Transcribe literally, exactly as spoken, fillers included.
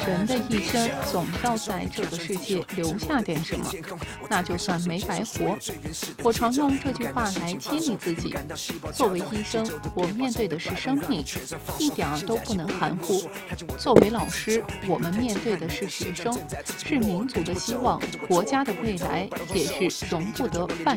人的一生总要在这个世界留下点什么，那就算没白活。我常用这句话来激励自己。作为医生，我面对的是生命，一点儿都不能含糊；作为老师，我们面对的是学生，是民族的希望，国家的未来，也是容不得犯